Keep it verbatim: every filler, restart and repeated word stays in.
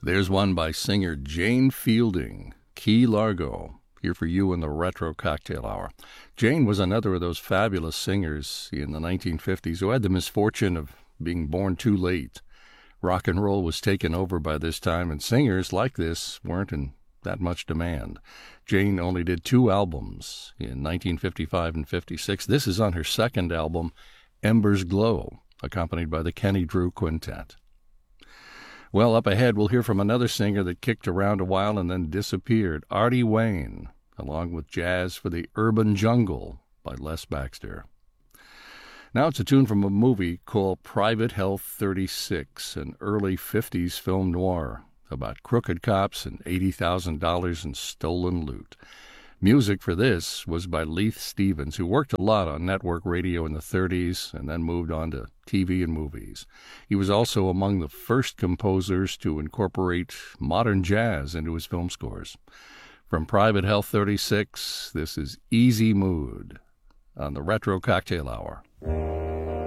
There's one by singer Jane Fielding, Key Largo, here for you in the Retro Cocktail Hour. Jane was another of those fabulous singers in the nineteen fifties who had the misfortune of being born too late. Rock and roll was taken over by this time, and singers like this weren't in that much demand. Jane only did two albums in nineteen fifty-five and fifty-six. This is on her second album, Embers Glow, accompanied by the Kenny Drew Quintet. Well, up ahead, we'll hear from another singer that kicked around a while and then disappeared, Artie Wayne, along with Jazz for the Urban Jungle by Les Baxter. Now it's a tune from a movie called Private Health thirty-six, an early fifties film noir about crooked cops and eighty thousand dollars in stolen loot. Music for this was by Leith Stevens, who worked a lot on network radio in the thirties and then moved on to T V and movies. He was also among the first composers to incorporate modern jazz into his film scores. From Private Health thirty-six, this is Easy Mood on the Retro Cocktail Hour.